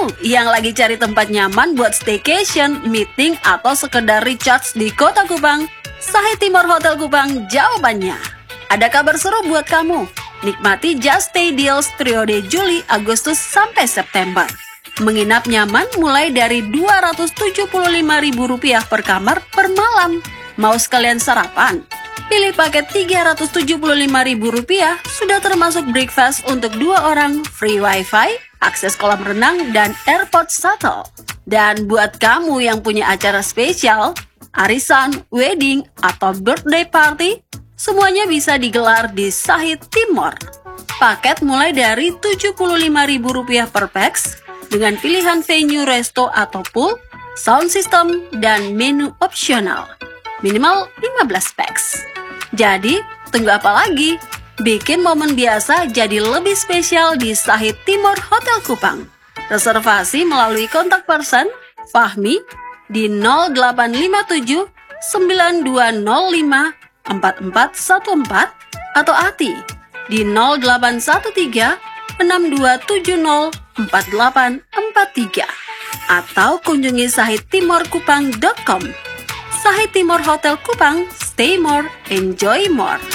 Kamu yang lagi cari tempat nyaman buat staycation, meeting, atau sekedar recharge di Kota Kupang, Sahid Timor Hotel Kupang jawabannya. Ada kabar seru buat kamu. Nikmati Just Stay Deals periode Juli, Agustus, sampai September. Menginap nyaman mulai dari Rp275.000 per kamar per malam. Mau sekalian sarapan? Pilih paket Rp375.000, sudah termasuk breakfast untuk 2 orang, free wifi, akses kolam renang, dan airport shuttle. Dan buat kamu yang punya acara spesial, arisan, wedding, atau birthday party, semuanya bisa digelar di Sahid Timor. Paket mulai dari Rp75.000 per pax, dengan pilihan venue, resto, atau pool, sound system, dan menu opsional. Minimal 15 pax. Jadi, tunggu apa lagi? Bikin momen biasa jadi lebih spesial di Sahid Timor Hotel Kupang. Reservasi melalui kontak person Fahmi di 0857 9205 4414 atau Ati di 0813 6270 4843 atau kunjungi sahidtimorkupang.com. Sahid Timor Hotel Kupang, stay more, enjoy more.